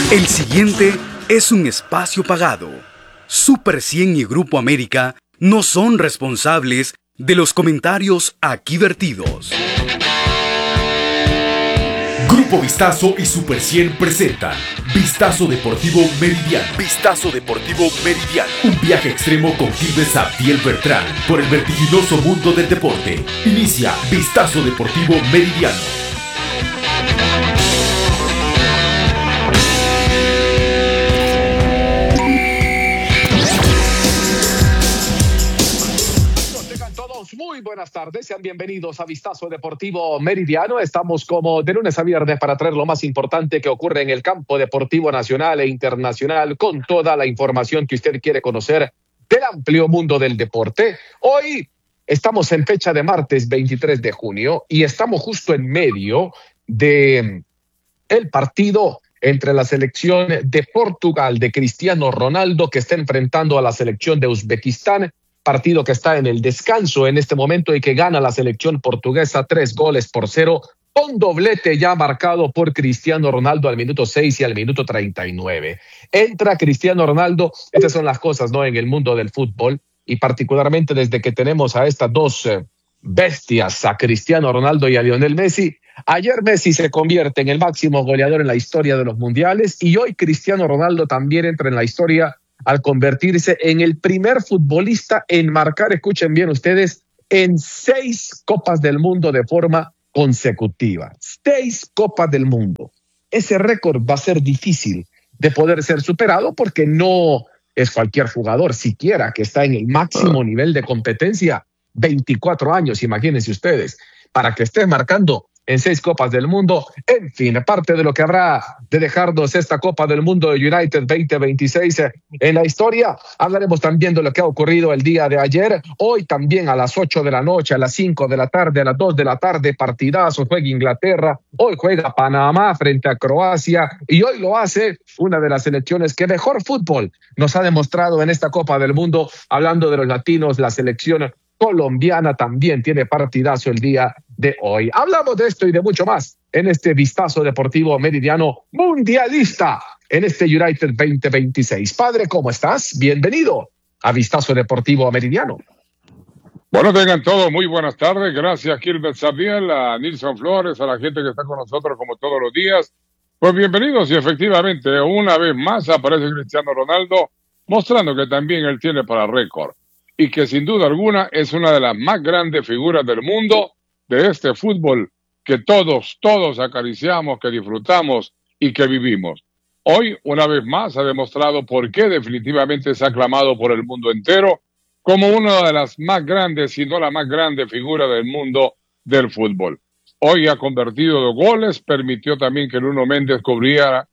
El siguiente es un espacio pagado. Super 100 y Grupo América no son responsables de los comentarios aquí vertidos. Grupo Vistazo y Super 100 presentan Vistazo Deportivo Meridiano. Vistazo Deportivo Meridiano. Un viaje extremo con Quilmes Abdiel Bertrán por el vertiginoso mundo del deporte. Inicia Vistazo Deportivo Meridiano. Muy buenas tardes, sean bienvenidos a Vistazo Deportivo Meridiano. Estamos como de lunes a viernes para traer lo más importante que ocurre en el campo deportivo nacional e internacional, con toda la información que usted quiere conocer del amplio mundo del deporte. Hoy estamos en fecha de martes 23 de junio y estamos justo en medio de el partido entre la selección de Portugal de Cristiano Ronaldo, que está enfrentando a la selección de Uzbekistán. Partido que está en el descanso en este momento y que gana la selección portuguesa 3-0, con doblete ya marcado por Cristiano Ronaldo al minuto 6 y al minuto 39. Entra Cristiano Ronaldo, estas son las cosas, ¿no?, en el mundo del fútbol, y particularmente desde que tenemos a estas dos bestias, a Cristiano Ronaldo y a Lionel Messi. Ayer Messi se convierte en el máximo goleador en la historia de los mundiales y hoy Cristiano Ronaldo también entra en la historia al convertirse en el primer futbolista en marcar, escuchen bien ustedes, en 6 Copas del Mundo de forma consecutiva. 6 Copas del Mundo. Ese récord va a ser difícil de poder ser superado porque no es cualquier jugador siquiera que está en el máximo nivel de competencia. 24 años, imagínense ustedes, para que esté marcando en 6 Copas del Mundo. En fin, parte de lo que habrá de dejarnos esta Copa del Mundo de United 2026 en la historia. Hablaremos también de lo que ha ocurrido el día de ayer. Hoy también a las 8 de la noche, a las 5 de la tarde, a las 2 de la tarde, partidazo, juega Inglaterra. Hoy juega Panamá frente a Croacia y hoy lo hace una de las selecciones que mejor fútbol nos ha demostrado en esta Copa del Mundo. Hablando de los latinos, la selección colombiana también tiene partidazo el día de hoy. Hablamos de esto y de mucho más en este Vistazo Deportivo Meridiano mundialista en este United 2026. Padre, ¿cómo estás? Bienvenido a Vistazo Deportivo Meridiano. Bueno, tengan todos muy buenas tardes. Gracias, Gilbert Sabiel, a Nilson Flores, a la gente que está con nosotros como todos los días. Pues bienvenidos y efectivamente, una vez más aparece Cristiano Ronaldo mostrando que también él tiene para récord. Y que sin duda alguna es una de las más grandes figuras del mundo de este fútbol que todos acariciamos, que disfrutamos y que vivimos. Hoy, una vez más, ha demostrado por qué definitivamente es aclamado por el mundo entero como una de las más grandes, si no la más grande figura del mundo del fútbol. Hoy ha convertido 2 goles, permitió también que Nuno Méndez cobrara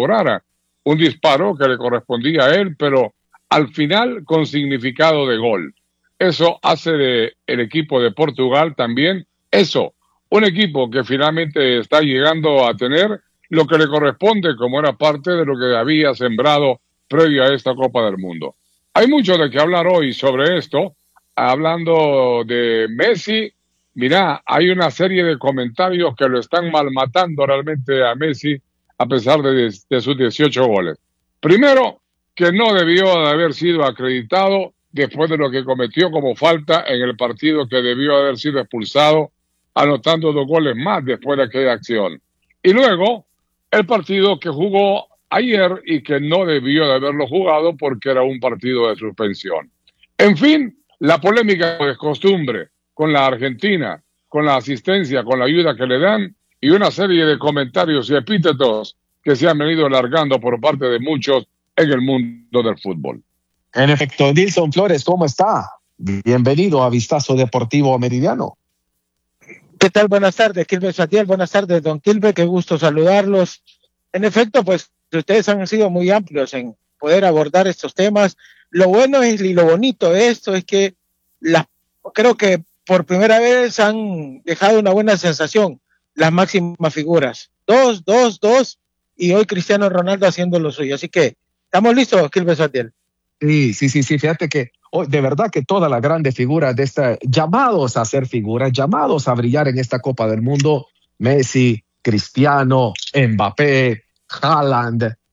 un disparo que le correspondía a él, pero al final con significado de gol. Eso hace de el equipo de Portugal también un equipo que finalmente está llegando a tener lo que le corresponde como era parte de lo que había sembrado previo a esta Copa del Mundo. Hay mucho de qué hablar hoy sobre esto. Hablando de Messi, mirá, hay una serie de comentarios que lo están malmatando realmente a Messi a pesar de sus 18 goles. Primero, que no debió de haber sido acreditado después de lo que cometió como falta en el partido, que debió haber sido expulsado, anotando 2 goles más después de aquella acción. Y luego, el partido que jugó ayer y que no debió de haberlo jugado porque era un partido de suspensión. En fin, la polémica es costumbre con la Argentina, con la asistencia, con la ayuda que le dan y una serie de comentarios y epítetos que se han venido alargando por parte de muchos en el mundo del fútbol. En efecto, Nilson Flores, ¿cómo está? Bienvenido a Vistazo Deportivo Meridiano. ¿Qué tal? Buenas tardes, Gilbert Satiel. Buenas tardes, don Gilbert. Qué gusto saludarlos. En efecto, pues ustedes han sido muy amplios en poder abordar estos temas. Lo bueno y lo bonito de esto es que creo que por primera vez han dejado una buena sensación las máximas figuras. Dos, y hoy Cristiano Ronaldo haciendo lo suyo. Así que estamos listos, Gilbert Satiel. Sí. Fíjate que hoy, de verdad que todas las grandes figuras de llamados a ser figuras, llamados a brillar en esta Copa del Mundo, Messi, Cristiano, Mbappé, Haaland,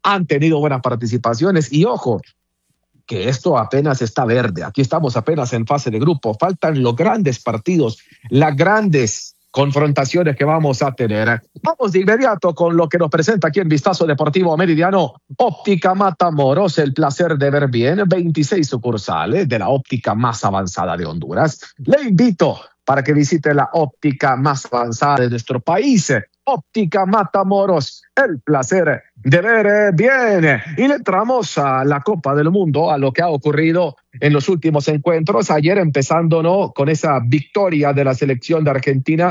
han tenido buenas participaciones y ojo, que esto apenas está verde. Aquí estamos apenas en fase de grupo. Faltan los grandes partidos, las grandes confrontaciones que vamos a tener. Vamos de inmediato con lo que nos presenta aquí en Vistazo Deportivo Meridiano. Óptica Matamoros, el placer de ver bien. 26 sucursales de la óptica más avanzada de Honduras. Le invito para que visite la óptica más avanzada de nuestro país. Óptica Matamoros, el placer de ver bien. Y le entramos a la Copa del Mundo, a lo que ha ocurrido en los últimos encuentros. Ayer empezando, ¿no?, con esa victoria de la selección de Argentina,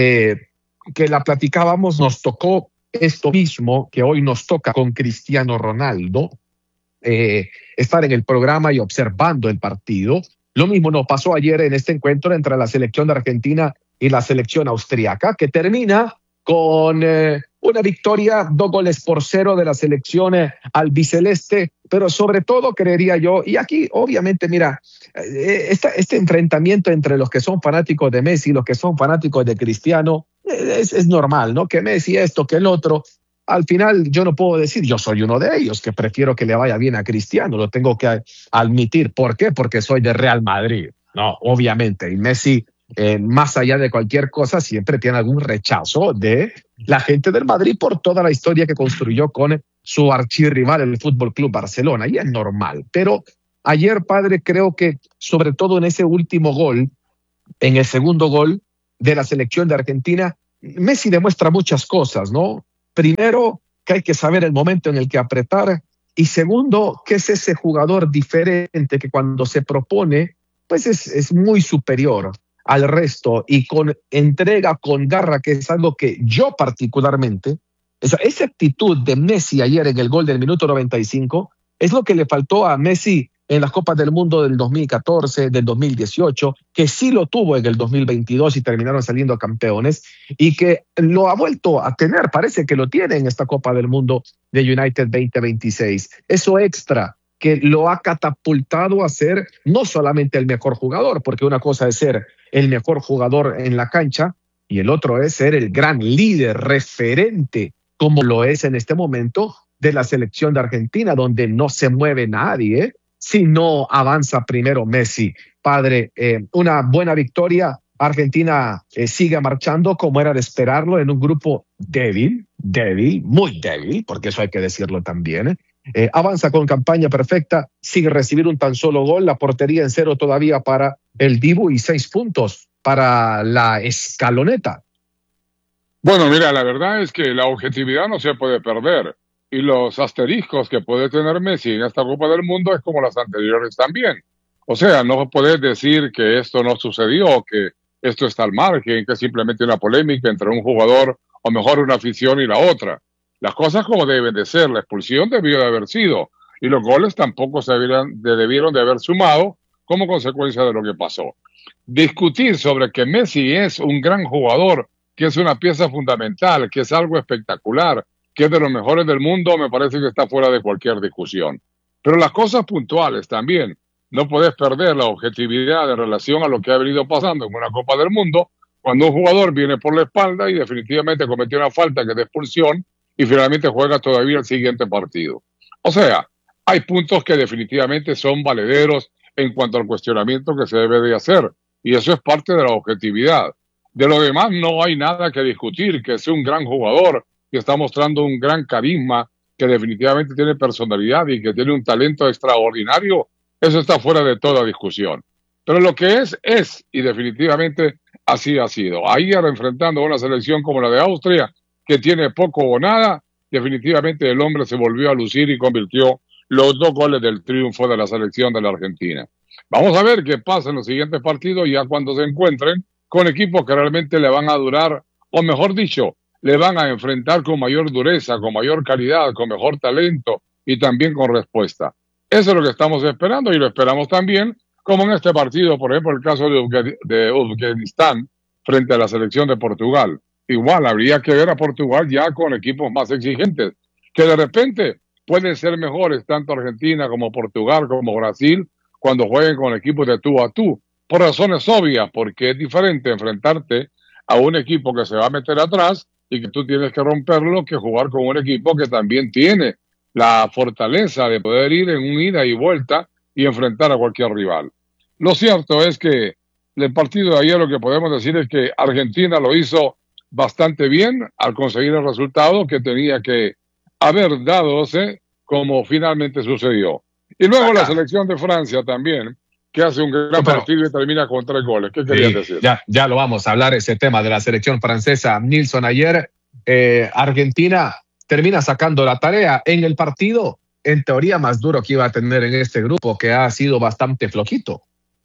que la platicábamos, nos tocó esto mismo que hoy nos toca con Cristiano Ronaldo, estar en el programa y observando el partido. Lo mismo nos pasó ayer en este encuentro entre la selección de Argentina y la selección austriaca, que termina con una victoria 2-0 de la selección albiceleste, pero sobre todo creería yo, y aquí obviamente mira, este enfrentamiento entre los que son fanáticos de Messi y los que son fanáticos de Cristiano es normal, ¿no? Que Messi esto, que el otro. Al final yo no puedo decir, yo soy uno de ellos, que prefiero que le vaya bien a Cristiano, lo tengo que admitir. ¿Por qué? Porque soy de Real Madrid. No, obviamente, y Messi, más allá de cualquier cosa, siempre tiene algún rechazo de la gente del Madrid por toda la historia que construyó con su archirrival, el Fútbol Club Barcelona, y es normal. Pero ayer, padre, creo que sobre todo en ese último gol, en el segundo gol de la selección de Argentina, Messi demuestra muchas cosas, ¿no? Primero, que hay que saber el momento en el que apretar, y segundo, que es ese jugador diferente que cuando se propone, pues es muy superior al resto y con entrega, con garra, que es algo que yo particularmente, esa actitud de Messi ayer en el gol del minuto 95 es lo que le faltó a Messi en las Copas del Mundo del 2014, del 2018, que sí lo tuvo en el 2022 y terminaron saliendo campeones, y que lo ha vuelto a tener, parece que lo tiene en esta Copa del Mundo de United 2026. Eso extra que lo ha catapultado a ser no solamente el mejor jugador, porque una cosa es ser el mejor jugador en la cancha y el otro es ser el gran líder, referente, como lo es en este momento de la selección de Argentina, donde no se mueve nadie, si no avanza primero Messi. Padre, una buena victoria. Argentina sigue marchando como era de esperarlo en un grupo débil, muy débil, porque eso hay que decirlo también. Avanza con campaña perfecta, sigue recibir un tan solo gol, la portería en 0 todavía para el Dibu y 6 puntos para la escaloneta. Bueno, mira, la verdad es que la objetividad no se puede perder. Y los asteriscos que puede tener Messi en esta Copa del Mundo es como las anteriores también. O sea, no puedes decir que esto no sucedió, que esto está al margen, que es simplemente una polémica entre un jugador o mejor una afición y la otra. Las cosas como deben de ser, la expulsión debió de haber sido y los goles tampoco debieron de haber sumado como consecuencia de lo que pasó. Discutir sobre que Messi es un gran jugador, que es una pieza fundamental, que es algo espectacular, que es de los mejores del mundo, me parece que está fuera de cualquier discusión. Pero las cosas puntuales también, no puedes perder la objetividad en relación a lo que ha venido pasando en una Copa del Mundo, cuando un jugador viene por la espalda y definitivamente cometió una falta que es de expulsión y finalmente juega todavía el siguiente partido. O sea, hay puntos que definitivamente son valederos en cuanto al cuestionamiento que se debe de hacer, y eso es parte de la objetividad. De lo demás no hay nada que discutir, que es un gran jugador, que está mostrando un gran carisma, que definitivamente tiene personalidad y que tiene un talento extraordinario, eso está fuera de toda discusión. Pero lo que es, y definitivamente así ha sido. Ayer enfrentando a una selección como la de Austria, que tiene poco o nada, definitivamente el hombre se volvió a lucir y convirtió los 2 goles del triunfo de la selección de la Argentina. Vamos a ver qué pasa en los siguientes partidos, ya cuando se encuentren con equipos que realmente le van a durar, o mejor dicho, le van a enfrentar con mayor dureza, con mayor calidad, con mejor talento y también con respuesta. Eso es lo que estamos esperando y lo esperamos también, como en este partido, por ejemplo, el caso de Uzbekistán frente a la selección de Portugal. Igual habría que ver a Portugal ya con equipos más exigentes, que de repente pueden ser mejores tanto Argentina como Portugal como Brasil cuando jueguen con equipos de tú a tú, por razones obvias, porque es diferente enfrentarte a un equipo que se va a meter atrás y que tú tienes que romperlo que jugar con un equipo que también tiene la fortaleza de poder ir en un ida y vuelta y enfrentar a cualquier rival. Lo cierto es que el partido de ayer lo que podemos decir es que Argentina lo hizo bastante bien al conseguir el resultado que tenía que haber dadose como finalmente sucedió. Y luego la selección de Francia también, que hace un gran partido y termina con 3 goles. ¿Qué querías decir? Ya lo vamos a hablar, ese tema de la selección francesa. Nilsson, ayer Argentina termina sacando la tarea en el partido, en teoría más duro que iba a tener en este grupo, que ha sido bastante flojito.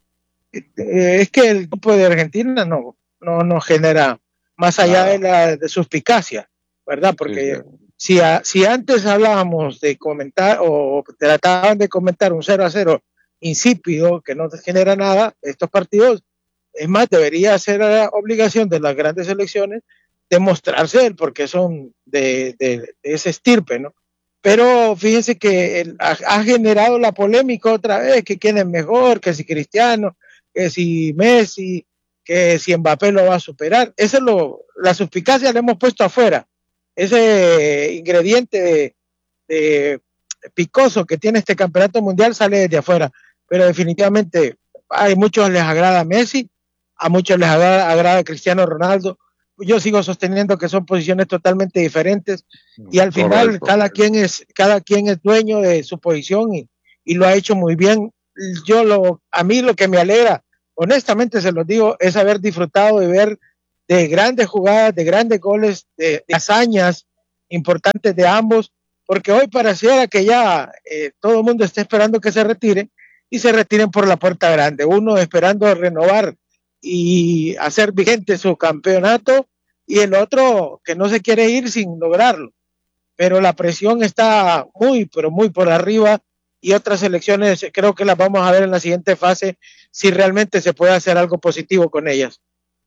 Es que el grupo de Argentina no genera, más allá de suspicacia, ¿verdad? Porque si antes hablábamos de comentar o trataban de comentar un 0-0 insípido que no genera nada, estos partidos, es más, debería ser la obligación de las grandes selecciones demostrarse porque son de ese estirpe, ¿no? Pero fíjense que ha generado la polémica otra vez, que quién es mejor, que si Cristiano, que si Messi, que si Mbappé lo va a superar. Eso es la suspicacia la hemos puesto afuera. Ese ingrediente de picoso que tiene este campeonato mundial sale desde afuera. Pero definitivamente a muchos les agrada Messi, a muchos les agrada Cristiano Ronaldo. Yo sigo sosteniendo que son posiciones totalmente diferentes y al final cada quien es dueño de su posición y lo ha hecho muy bien. A mí lo que me alegra, honestamente se los digo, es haber disfrutado de ver de grandes jugadas, de grandes goles, de hazañas importantes de ambos, porque hoy pareciera que ya todo el mundo está esperando que se retiren y se retiren por la puerta grande, uno esperando renovar y hacer vigente su campeonato y el otro que no se quiere ir sin lograrlo, pero la presión está muy, pero muy por arriba y otras selecciones creo que las vamos a ver en la siguiente fase si realmente se puede hacer algo positivo con ellas.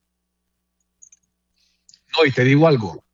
No, y te digo algo,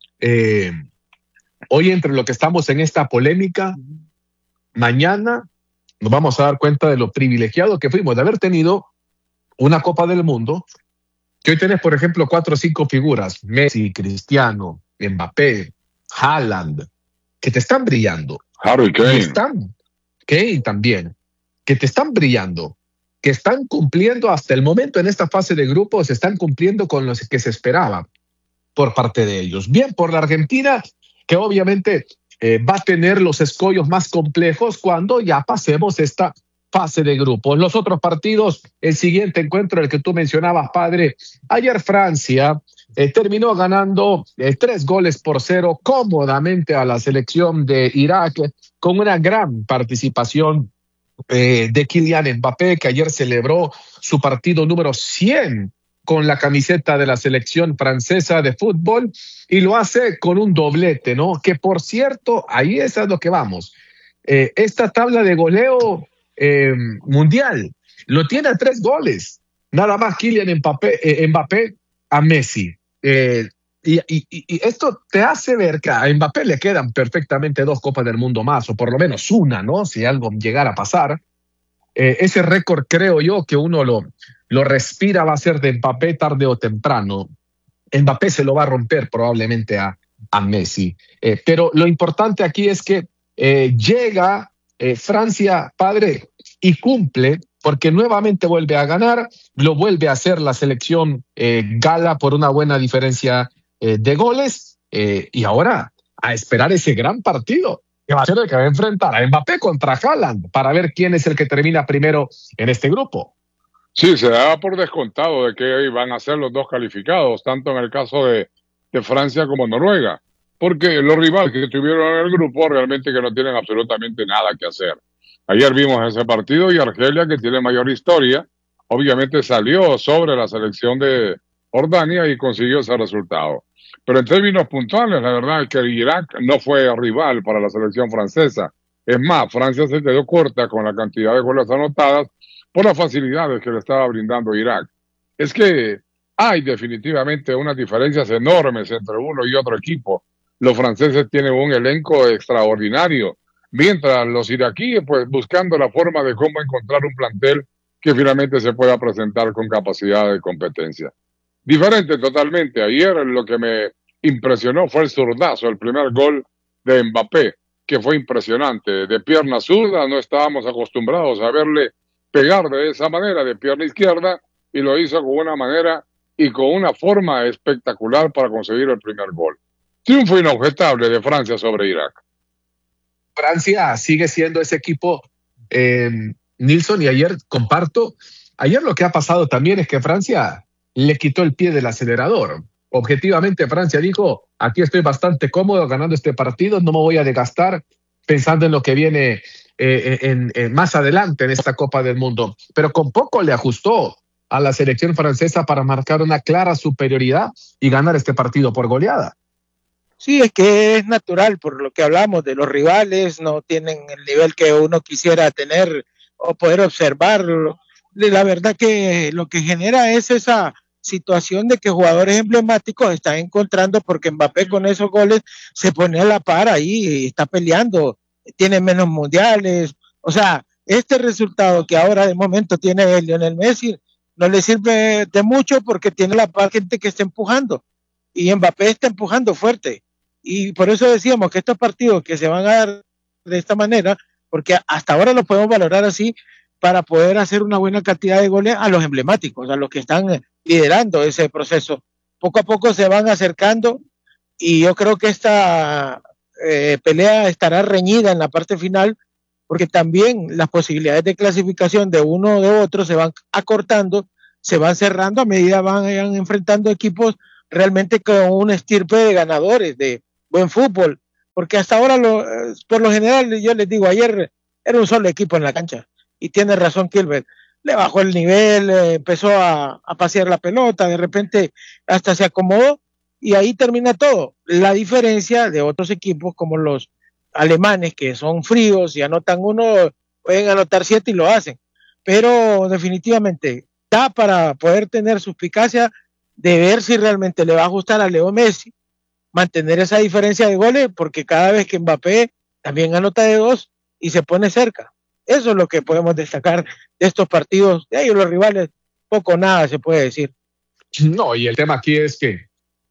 hoy entre lo que estamos en esta polémica, mañana nos vamos a dar cuenta de lo privilegiado que fuimos de haber tenido una Copa del Mundo, que hoy tenés, por ejemplo, 4 o 5 figuras, Messi, Cristiano, Mbappé, Haaland, que te están brillando. Harry Kane. Kane también, que te están brillando, que están cumpliendo hasta el momento en esta fase de grupos, están cumpliendo con lo que se esperaba por parte de ellos. Bien por la Argentina, que obviamente va a tener los escollos más complejos cuando ya pasemos esta fase de grupos. Los otros partidos, el siguiente encuentro, el que tú mencionabas, padre, ayer Francia terminó ganando 3-0 cómodamente a la selección de Irak, con una gran participación de Kylian Mbappé, que ayer celebró su partido número 100 con la camiseta de la selección francesa de fútbol, y lo hace con un doblete, ¿no? Que por cierto, ahí es a lo que vamos. Esta tabla de goleo mundial lo tiene a 3 goles, nada más Kylian Mbappé a Messi. Y esto te hace ver que a Mbappé le quedan perfectamente 2 Copas del Mundo más, o por lo menos una, ¿no? Si algo llegara a pasar. Ese récord creo yo que uno lo respira, va a ser de Mbappé tarde o temprano. Mbappé se lo va a romper probablemente a Messi. Pero lo importante aquí es que llega Francia, padre, y cumple, porque nuevamente vuelve a ganar, lo vuelve a hacer la selección gala por una buena diferencia de goles, y ahora a esperar ese gran partido que va a ser el que va a enfrentar a Mbappé contra Haaland para ver quién es el que termina primero en este grupo. Sí, se da por descontado de que van a ser los 2 calificados, tanto en el caso de Francia como Noruega, porque los rivales que tuvieron en el grupo realmente que no tienen absolutamente nada que hacer. Ayer vimos ese partido y Argelia, que tiene mayor historia, obviamente salió sobre la selección de Jordania y consiguió ese resultado. Pero en términos puntuales, la verdad es que Irak no fue rival para la selección francesa. Es más, Francia se quedó corta con la cantidad de goles anotadas por las facilidades que le estaba brindando Irak. Es que hay definitivamente unas diferencias enormes entre uno y otro equipo. Los franceses tienen un elenco extraordinario, mientras los iraquíes, pues buscando la forma de cómo encontrar un plantel que finalmente se pueda presentar con capacidad de competencia. Diferente totalmente. Ayer lo que me impresionó fue el zurdazo, el primer gol de Mbappé, que fue impresionante. De pierna zurda, no estábamos acostumbrados a verle pegar de esa manera, de pierna izquierda, y lo hizo con una manera y con una forma espectacular para conseguir el primer gol. Triunfo inobjetable de Francia sobre Irak. Francia sigue siendo ese equipo, Nilsson, y ayer comparto, ayer lo que ha pasado también es que Francia le quitó el pie del acelerador. Objetivamente Francia dijo, aquí estoy bastante cómodo ganando este partido, no me voy a desgastar pensando en lo que viene más adelante en esta Copa del Mundo. Pero con poco le ajustó a la selección francesa para marcar una clara superioridad y ganar este partido por goleada. Sí, es que es natural, por lo que hablamos de los rivales, no tienen el nivel que uno quisiera tener o poder observarlo. La verdad que lo que genera es esa situación de que jugadores emblemáticos están encontrando, porque Mbappé con esos goles se pone a la par ahí y está peleando, tiene menos mundiales. O sea, este resultado que ahora de momento tiene Lionel Messi no le sirve de mucho porque tiene la par gente que está empujando y Mbappé está empujando fuerte. Y por eso decíamos que estos partidos que se van a dar de esta manera, porque hasta ahora lo podemos valorar así, para poder hacer una buena cantidad de goles a los emblemáticos, a los que están liderando ese proceso. Poco a poco se van acercando y yo creo que esta pelea estará reñida en la parte final, porque también las posibilidades de clasificación de uno o de otro se van acortando, se van cerrando a medida van enfrentando equipos realmente con un estirpe de ganadores, de buen fútbol, porque hasta ahora por lo general, yo les digo, ayer era un solo equipo en la cancha, y tiene razón Kilbert, le bajó el nivel, empezó a pasear la pelota, de repente hasta se acomodó, y ahí termina todo. La diferencia de otros equipos como los alemanes, que son fríos, y anotan uno, pueden anotar 7 y lo hacen, pero definitivamente da para poder tener suspicacia de ver si realmente le va a ajustar a Leo Messi mantener esa diferencia de goles, porque cada vez que Mbappé también anota de 2 y se pone cerca. Eso es lo que podemos destacar de estos partidos. De ellos los rivales, poco o nada se puede decir. No, y el tema aquí es que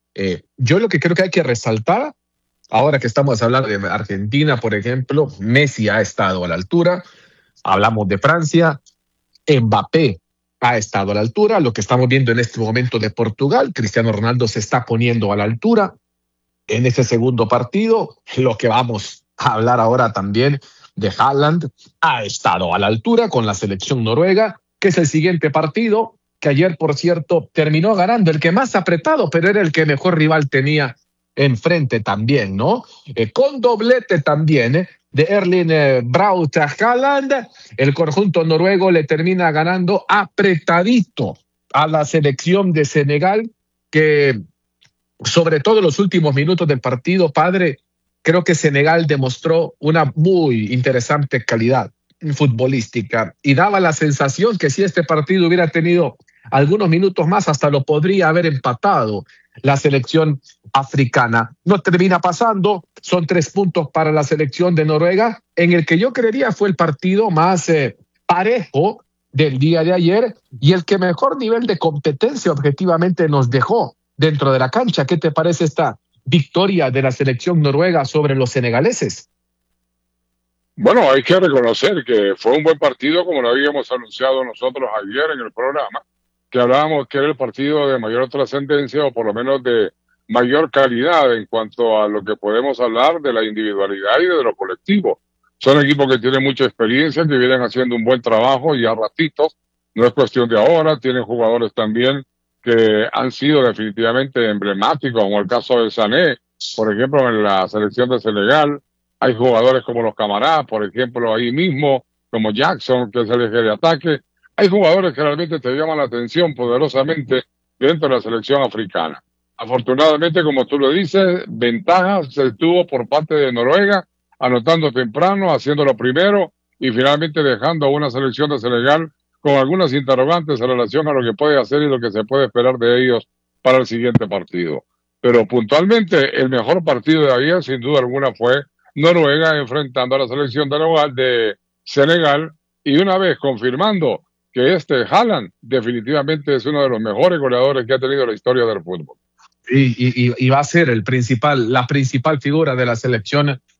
yo lo que creo que hay que resaltar, ahora que estamos hablando de Argentina, por ejemplo, Messi ha estado a la altura, hablamos de Francia, Mbappé ha estado a la altura, lo que estamos viendo en este momento de Portugal, Cristiano Ronaldo se está poniendo a la altura en ese segundo partido, lo que vamos a hablar ahora también de Haaland, ha estado a la altura con la selección noruega, que es el siguiente partido, que ayer, por cierto, terminó ganando, el que más apretado, pero era el que mejor rival tenía enfrente también, ¿no? Con doblete también, de Erling Braut Haaland, el conjunto noruego le termina ganando apretadito a la selección de Senegal, que sobre todo en los últimos minutos del partido, padre, creo que Senegal demostró una muy interesante calidad futbolística y daba la sensación que si este partido hubiera tenido algunos minutos más, hasta lo podría haber empatado la selección africana. No termina pasando, son 3 puntos para la selección de Noruega, en el que yo creería fue el partido más parejo del día de ayer y el que mejor nivel de competencia objetivamente nos dejó dentro de la cancha. ¿Qué te parece esta victoria de la selección noruega sobre los senegaleses? Bueno, hay que reconocer que fue un buen partido, como lo habíamos anunciado nosotros ayer en el programa, que hablábamos que era el partido de mayor trascendencia o por lo menos de mayor calidad en cuanto a lo que podemos hablar de la individualidad y de lo colectivo. Son equipos que tienen mucha experiencia, que vienen haciendo un buen trabajo y a ratitos, no es cuestión de ahora, tienen jugadores también que han sido definitivamente emblemáticos, como el caso de Sané, por ejemplo, en la selección de Senegal. Hay jugadores como los Camará, por ejemplo, ahí mismo, como Jackson, que es el eje de ataque. Hay jugadores que realmente te llaman la atención poderosamente dentro de la selección africana. Afortunadamente, como tú lo dices, ventaja se tuvo por parte de Noruega, anotando temprano, haciéndolo primero y finalmente dejando a una selección de Senegal con algunas interrogantes en relación a lo que puede hacer y lo que se puede esperar de ellos para el siguiente partido. Pero puntualmente, el mejor partido de ayer, sin duda alguna, fue Noruega enfrentando a la selección de Senegal, y una vez confirmando que Haaland definitivamente es uno de los mejores goleadores que ha tenido la historia del fútbol. Y va a ser la principal figura de la selección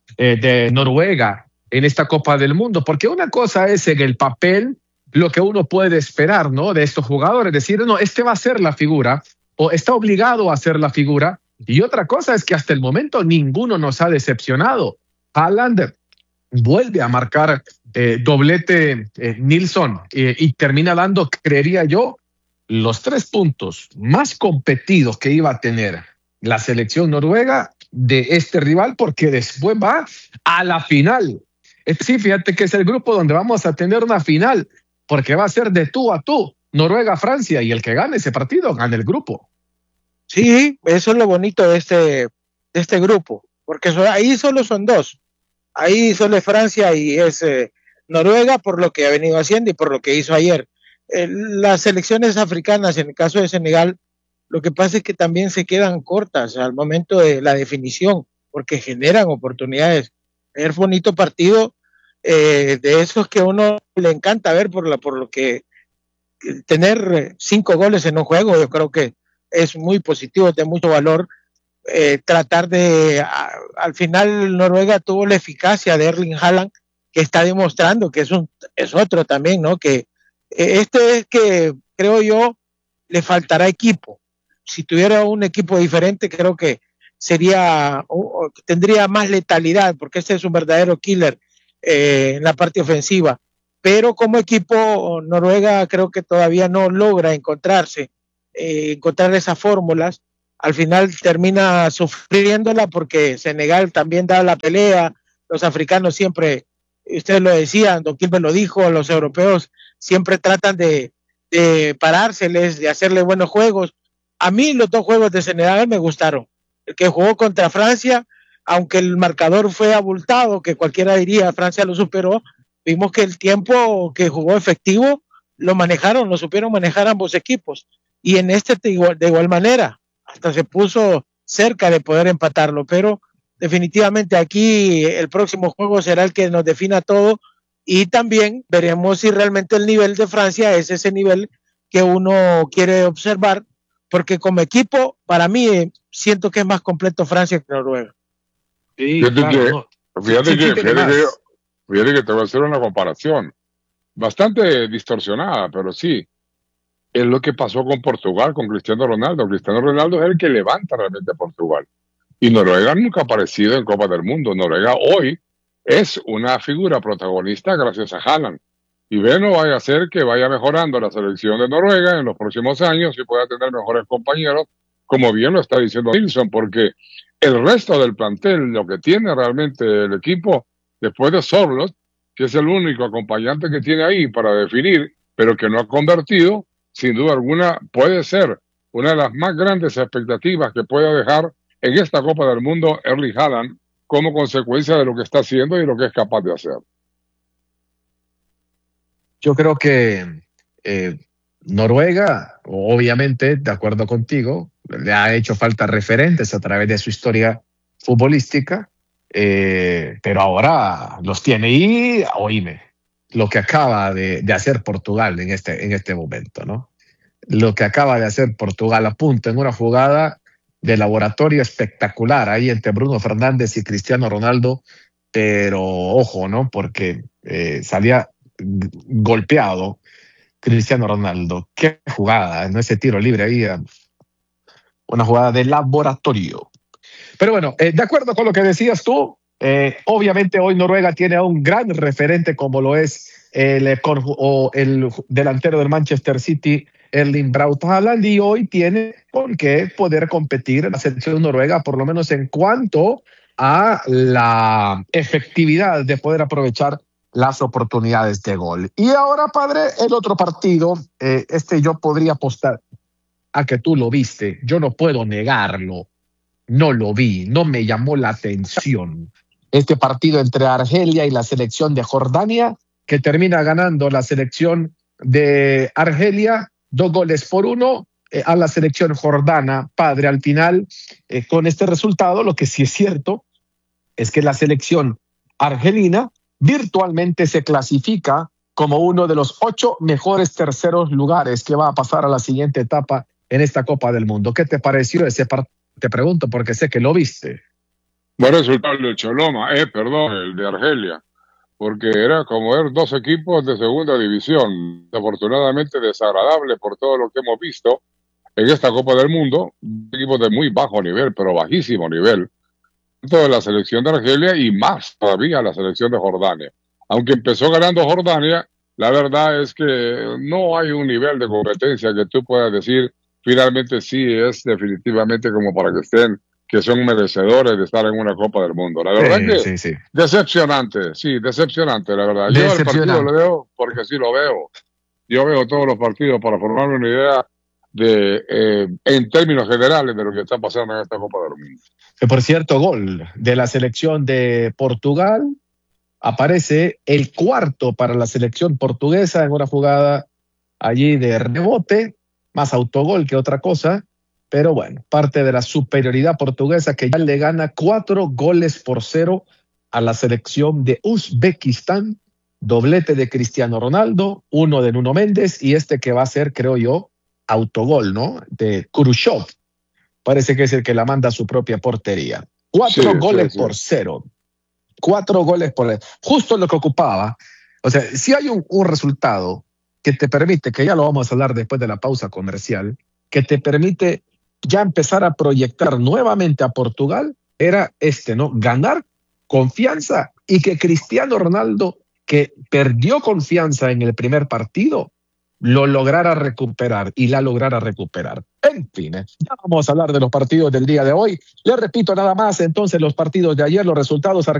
de Noruega en esta Copa del Mundo, porque una cosa es en el papel lo que uno puede esperar, ¿no?, de estos jugadores, decir, no, este va a ser la figura o está obligado a ser la figura, y otra cosa es que hasta el momento ninguno nos ha decepcionado. Haaland vuelve a marcar doblete Nilsson y termina dando, creería yo, los 3 puntos más competidos que iba a tener la selección noruega de este rival, porque después va a la final. Sí, fíjate que es el grupo donde vamos a tener una final, porque va a ser de tú a tú, Noruega-Francia, y el que gane ese partido gana el grupo. Sí, eso es lo bonito de este grupo, porque ahí solo son 2. Ahí solo es Francia y es Noruega, por lo que ha venido haciendo y por lo que hizo ayer. Las selecciones africanas, en el caso de Senegal, lo que pasa es que también se quedan cortas al momento de la definición, porque generan oportunidades. Es bonito partido de esos que a uno le encanta ver por lo que tener 5 goles en un juego, yo creo que es muy positivo, de mucho valor. Tratar de, al final Noruega tuvo la eficacia de Erling Haaland, que está demostrando que es otro también, ¿no? Que este es que creo yo le faltará equipo. Si tuviera un equipo diferente, creo que tendría más letalidad, porque este es un verdadero killer en la parte ofensiva. Pero como equipo, Noruega creo que todavía no logra encontrar esas fórmulas. Al final termina sufriéndola porque Senegal también da la pelea. Los africanos siempre, ustedes lo decían, Don Quilmes lo dijo, los europeos siempre tratan de parárseles, de hacerle buenos juegos. A mí los 2 juegos de Senegal me gustaron. El que jugó contra Francia, aunque el marcador fue abultado, que cualquiera diría Francia lo superó, vimos que el tiempo que jugó efectivo lo supieron manejar ambos equipos. Y en de igual manera, hasta se puso cerca de poder empatarlo, pero definitivamente aquí el próximo juego será el que nos defina todo, y también veremos si realmente el nivel de Francia es ese nivel que uno quiere observar, porque como equipo, para mí, siento que es más completo Francia que Noruega. Sí, fíjate que te voy a hacer una comparación bastante distorsionada, pero sí. Es lo que pasó con Portugal, con Cristiano Ronaldo. Cristiano Ronaldo es el que levanta realmente a Portugal. Y Noruega nunca ha aparecido en Copa del Mundo. Noruega hoy es una figura protagonista gracias a Haaland. Y no vaya a ser que vaya mejorando la selección de Noruega en los próximos años y pueda tener mejores compañeros, como bien lo está diciendo Nilsson, porque el resto del plantel, lo que tiene realmente el equipo, después de Sorloth, que es el único acompañante que tiene ahí para definir, pero que no ha convertido, sin duda alguna puede ser una de las más grandes expectativas que pueda dejar en esta Copa del Mundo Erling Haaland como consecuencia de lo que está haciendo y lo que es capaz de hacer. Yo creo que Noruega, obviamente, de acuerdo contigo, le ha hecho falta referentes a través de su historia futbolística, pero ahora los tiene. Y oíme lo que acaba de hacer Portugal en este momento, ¿no? Lo que acaba de hacer Portugal a punto en una jugada de laboratorio espectacular ahí entre Bruno Fernández y Cristiano Ronaldo, pero ojo, ¿no? Porque salía golpeado Cristiano Ronaldo. Qué jugada, ¿no? Ese tiro libre ahí, una jugada de laboratorio. Pero bueno, de acuerdo con lo que decías tú, obviamente hoy Noruega tiene a un gran referente como lo es el delantero del Manchester City, Erling Braut Haaland, y hoy tiene con qué poder competir la selección noruega, por lo menos en cuanto a la efectividad de poder aprovechar las oportunidades de gol. Y ahora, padre, el otro partido, yo podría apostar a que tú lo viste, yo no puedo negarlo, no lo vi, no me llamó la atención. Este partido entre Argelia y la selección de Jordania, que termina ganando la selección de Argelia 2-1 a la selección jordana. Padre, al final, con este resultado, lo que sí es cierto es que la selección argelina virtualmente se clasifica como uno de los 8 mejores terceros lugares que va a pasar a la siguiente etapa en esta Copa del Mundo. ¿Qué te pareció ese partido? Te pregunto porque sé que lo viste. Buen resultado el de Choloma, perdón, el de Argelia, porque era como ver dos equipos de segunda división, desafortunadamente desagradable por todo lo que hemos visto en esta Copa del Mundo, equipos de muy bajo nivel, pero bajísimo nivel, tanto de la selección de Argelia y más todavía la selección de Jordania. Aunque empezó ganando Jordania, la verdad es que no hay un nivel de competencia que tú puedas decir finalmente sí es definitivamente como para que estén, que son merecedores de estar en una Copa del Mundo. La verdad que decepcionante, la verdad. Yo el partido lo veo porque sí lo veo. Yo veo todos los partidos para formarme una idea en términos generales de lo que está pasando en esta Copa del Mundo. Que por cierto, gol de la selección de Portugal, aparece el cuarto para la selección portuguesa en una jugada allí de rebote, más autogol que otra cosa, pero bueno, parte de la superioridad portuguesa que ya le gana 4-0 a la selección de Uzbekistán, doblete de Cristiano Ronaldo, uno de Nuno Méndez y este que va a ser, creo yo, autogol, ¿no? De Khrushchev. Parece que es el que la manda a su propia portería. 4-0. 4-0. Justo lo que ocupaba. O sea, si hay un resultado que te permite, que ya lo vamos a hablar después de la pausa comercial, que te permite ya empezar a proyectar nuevamente a Portugal, era ¿no? Ganar confianza y que Cristiano Ronaldo, que perdió confianza en el primer partido, lo lograra recuperar y la lograra recuperar. En fin, ya vamos a hablar de los partidos del día de hoy. Les repito nada más, entonces, los partidos de ayer, los resultados.